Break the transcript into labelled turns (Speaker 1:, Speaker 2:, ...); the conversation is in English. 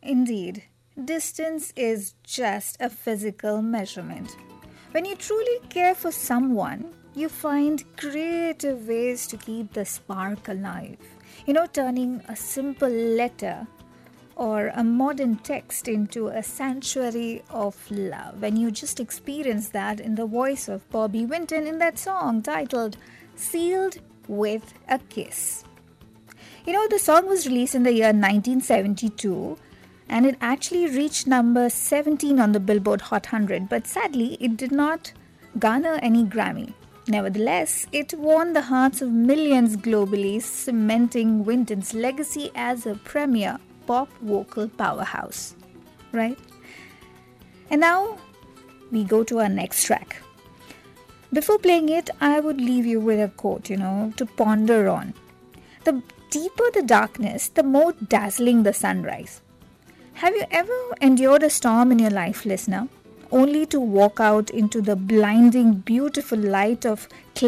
Speaker 1: Indeed, distance is just a physical measurement. When you truly care for someone, you find creative ways to keep the spark alive. Turning a simple letter or a modern text into a sanctuary of love. When you just experience that in the voice of Bobby Winton in that song titled Sealed with a Kiss. The song was released in the year 1972 and it actually reached number 17 on the Billboard Hot 100, but sadly it did not garner any Grammy. Nevertheless, it won the hearts of millions globally, cementing Winton's legacy as a premier pop vocal powerhouse. Right? And now we go to our next track. Before playing it, I would leave you with a quote, to ponder on. The deeper the darkness, the more dazzling the sunrise. Have you ever endured a storm in your life, listener, only to walk out into the blinding, beautiful light of